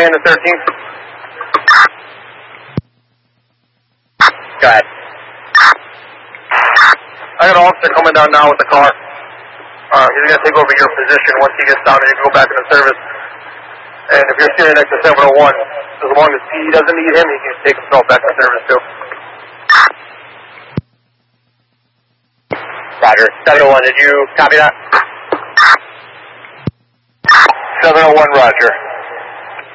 command to 13. Go ahead. I got an officer coming down now with the car. He's going to take over your position once he gets down and you can go back into service. And if you're sitting next to 701, as long as he doesn't need him, he can take himself back to service too. Roger. 701, did you copy that? 701, roger.